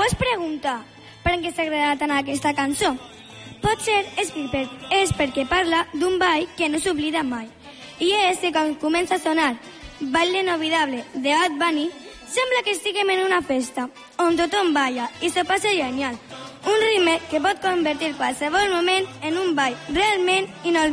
es pregunta per què s'agrada tant aquesta cançó? Potser és perquè parla d'un ball que no s'oblida mai. I és que quan comença a sonar Baile Inolvidable de Bad Bunny, sembla que estiguem en una festa on tothom balla i se passa genial. Un ritme que pot convertir qualsevol moment en un ball realment inolvidable.